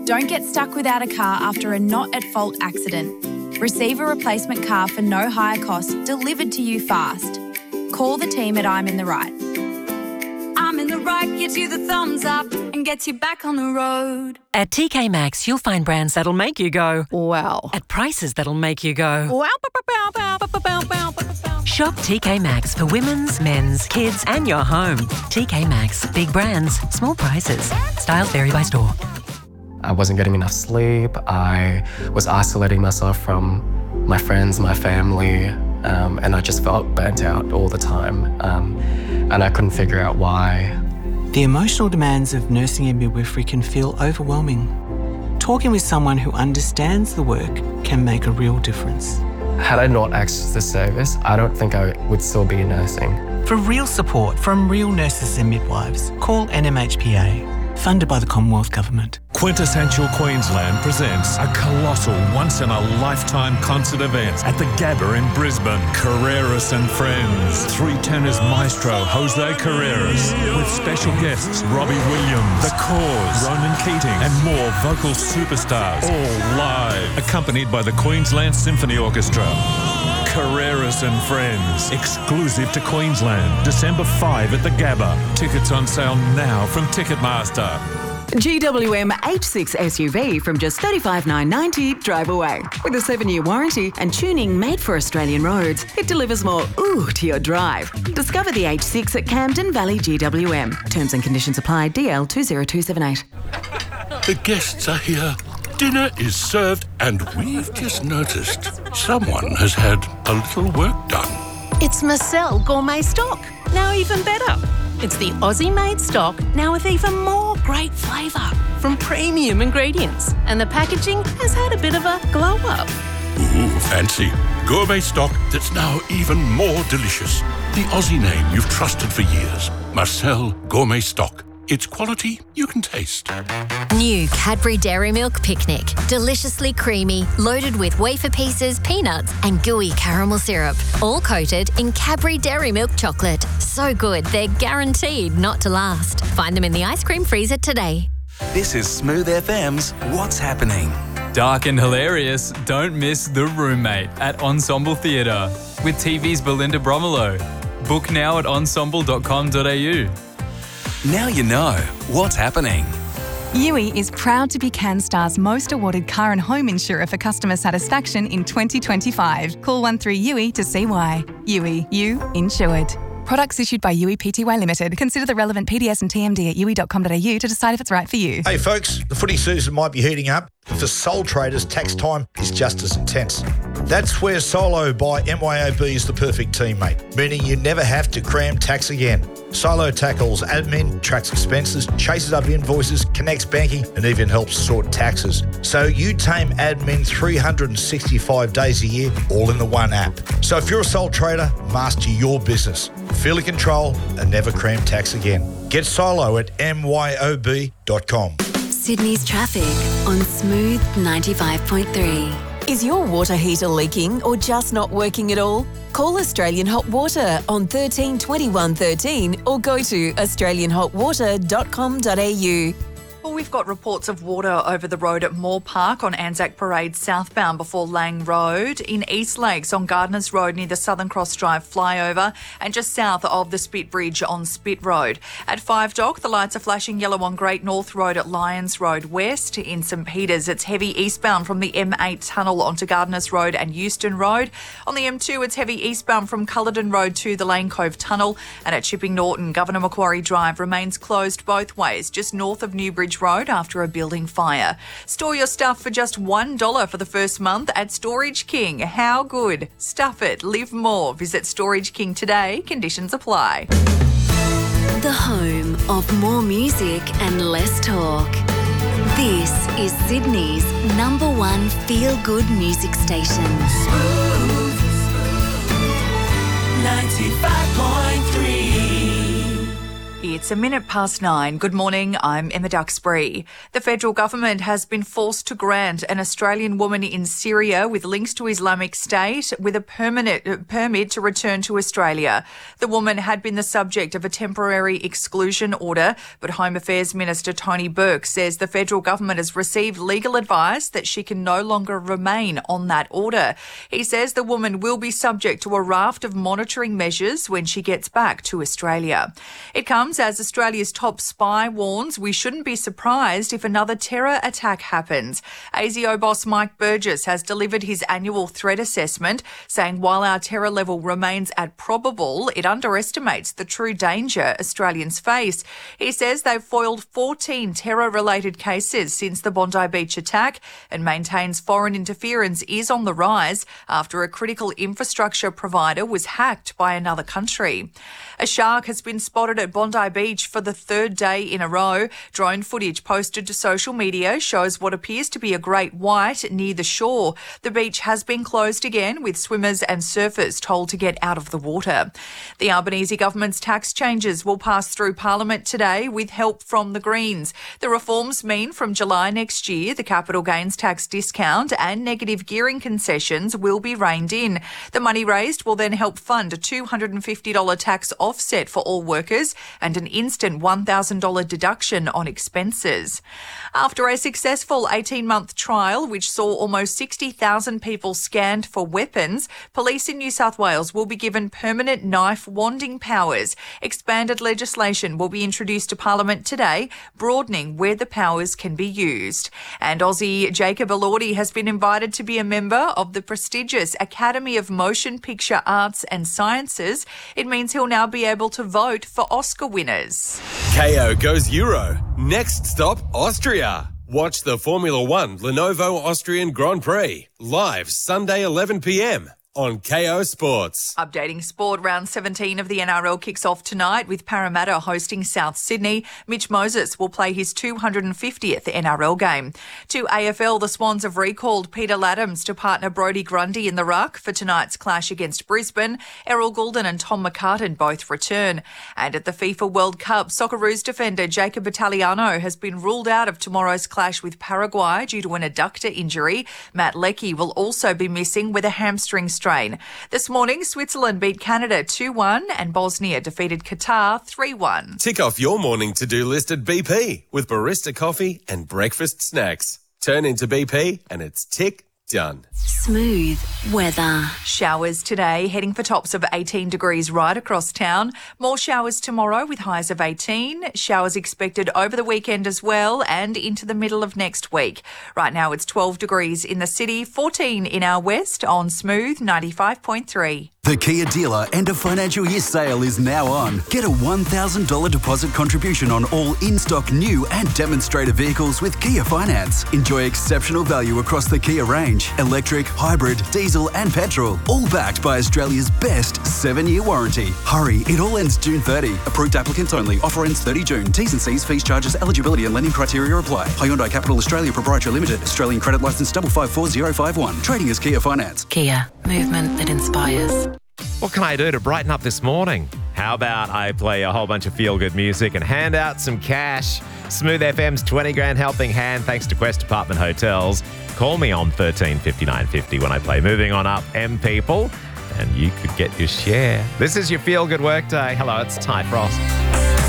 Don't get stuck without a car after a not-at-fault accident. Receive a replacement car for no higher cost delivered to you fast. Call the team at I'm in the Right. I'm in the Right gives you the thumbs up and gets you back on the road. At TK Maxx, you'll find brands that'll make you go, wow, at prices that'll make you go, wow. Shop TK Maxx for women's, men's, kids and your home. TK Maxx. Big brands, small prices. Styles vary by store. I wasn't getting enough sleep. I was isolating myself from my friends, my family, and I just felt burnt out all the time. And I couldn't figure out why. The emotional demands of nursing and midwifery can feel overwhelming. Talking with someone who understands the work can make a real difference. Had I not accessed this service, I don't think I would still be nursing. For real support from real nurses and midwives, call NMHPA. Funded by the Commonwealth Government. Quintessential Queensland presents a colossal once-in-a-lifetime concert event at the Gabba in Brisbane. Carreras and Friends. Three tenors maestro Jose Carreras with special guests Robbie Williams, The Cause, Ronan Keating and more vocal superstars, all live, accompanied by the Queensland Symphony Orchestra. Carreras and Friends, exclusive to Queensland, December 5 at the Gabba. Tickets on sale now from Ticketmaster. GWM H6 SUV from just $35,990 drive away. With a 7-year warranty and tuning made for Australian roads, it delivers more ooh to your drive. Discover the H6 at Camden Valley GWM. Terms and conditions apply. DL 20278. The guests are here. Dinner is served and we've just noticed someone has had a little work done. It's Marcel Gourmet Stock, now even better. It's the Aussie-made stock, now with even more great flavour from premium ingredients. And the packaging has had a bit of a glow-up. Ooh, fancy. Gourmet stock that's now even more delicious. The Aussie name you've trusted for years. Marcel Gourmet Stock. It's quality you can taste. New Cadbury Dairy Milk Picnic. Deliciously creamy, loaded with wafer pieces, peanuts and gooey caramel syrup. All coated in Cadbury Dairy Milk chocolate. So good, they're guaranteed not to last. Find them in the ice cream freezer today. This is Smooth FM's What's Happening. Dark and hilarious, don't miss The Roommate at Ensemble Theatre with TV's Belinda Bromelo. Book now at ensemble.com.au. Now you know what's happening. Yui is proud to be CanStar's most awarded car and home insurer for customer satisfaction in 2025. Call 13-YUI to see why. Yui, you insured. Products issued by Yui Pty Limited. Consider the relevant PDS and TMD at yui.com.au to decide if it's right for you. Hey folks, the footy season might be heating up, but for sole traders, tax time is just as intense. That's where Solo by MYOB is the perfect teammate, meaning you never have to cram tax again. Solo tackles admin, tracks expenses, chases up invoices, connects banking, and even helps sort taxes. So you tame admin 365 days a year, all in the one app. So if you're a sole trader, master your business. Feel in control and never cram tax again. Get Solo at myob.com. Sydney's traffic on Smooth 95.3. Is your water heater leaking or just not working at all? Call Australian Hot Water on 13 21 13 or go to australianhotwater.com.au. Well, we've got reports of water over the road at Moore Park on Anzac Parade southbound before Lang Road, in East Lakes on Gardeners Road near the Southern Cross Drive flyover, and just south of the Spit Bridge on Spit Road. At Five Dock, the lights are flashing yellow on Great North Road at Lyons Road West. In St Peters, it's heavy eastbound from the M8 tunnel onto Gardeners Road and Euston Road. On the M2, it's heavy eastbound from Culloden Road to the Lane Cove Tunnel. And at Chipping Norton, Governor Macquarie Drive remains closed both ways, just north of Newbridge Road after a building fire. Store your stuff for just $1 for the first month at Storage King. How good? Stuff it. Live more. Visit Storage King today. Conditions apply. The home of more music and less talk. This is Sydney's #1 feel-good music station. Smooth 95.3. It's 9:01. Good morning, I'm Emma Duxbury. The federal government has been forced to grant an Australian woman in Syria with links to Islamic State with a permit to return to Australia. The woman had been the subject of a temporary exclusion order, but Home Affairs Minister Tony Burke says the federal government has received legal advice that she can no longer remain on that order. He says the woman will be subject to a raft of monitoring measures when she gets back to Australia. It comes as Australia's top spy warns we shouldn't be surprised if another terror attack happens. ASIO boss Mike Burgess has delivered his annual threat assessment, saying while our terror level remains at probable, it underestimates the true danger Australians face. He says they've foiled 14 terror-related cases since the Bondi Beach attack and maintains foreign interference is on the rise after a critical infrastructure provider was hacked by another country. A shark has been spotted at Bondi Beach for the third day in a row. Drone footage posted to social media shows what appears to be a great white near the shore. The beach has been closed again, with swimmers and surfers told to get out of the water. The Albanese government's tax changes will pass through Parliament today with help from the Greens. The reforms mean from July next year, the capital gains tax discount and negative gearing concessions will be reined in. The money raised will then help fund a $250 tax offset for all workers and an instant $1,000 deduction on expenses. After a successful 18-month trial which saw almost 60,000 people scanned for weapons, police in New South Wales will be given permanent knife wanding powers. Expanded legislation will be introduced to Parliament today, broadening where the powers can be used. And Aussie Jacob Elordi has been invited to be a member of the prestigious Academy of Motion Picture Arts and Sciences. It means he'll now be able to vote for Oscar winners. KO goes Euro. Next stop, Austria. Watch the Formula One Lenovo Austrian Grand Prix live Sunday 11 p.m. on KO Sports. Updating sport, round 17 of the NRL kicks off tonight with Parramatta hosting South Sydney. Mitch Moses will play his 250th NRL game. To AFL, the Swans have recalled Peter Laddams to partner Brodie Grundy in the ruck for tonight's clash against Brisbane. Errol Goulden and Tom McCartan both return. And at the FIFA World Cup, Socceroos defender Jacob Italiano has been ruled out of tomorrow's clash with Paraguay due to an adductor injury. Matt Leckie will also be missing with a hamstring strain. This morning, Switzerland beat Canada 2-1 and Bosnia defeated Qatar 3-1. Tick off your morning to-do list at BP with barista coffee and breakfast snacks. Turn into BP and it's tick done. Smooth weather. Showers today, heading for tops of 18 degrees right across town. More showers tomorrow with highs of 18. Showers expected over the weekend as well and into the middle of next week. Right now it's 12 degrees in the city, 14 in our west on Smooth 95.3. The Kia dealer end of financial year sale is now on. Get a $1,000 deposit contribution on all in-stock new and demonstrator vehicles with Kia Finance. Enjoy exceptional value across the Kia range. Electric, hybrid, diesel and petrol. All backed by Australia's best 7-year warranty. Hurry, it all ends June 30. Approved applicants only. Offer ends 30 June. T's and C's, fees, charges, eligibility and lending criteria apply. Hyundai Capital Australia Proprietary Limited. Australian credit licence 554051. Trading as Kia Finance. Kia, movement that inspires. What can I do to brighten up this morning? How about I play a whole bunch of feel-good music and hand out some cash? Smooth FM's 20 grand helping hand thanks to Quest Apartment Hotels. Call me on 13 5950 when I play Moving On Up, M People, and you could get your share. This is your feel-good workday. Hello, it's Ty Frost.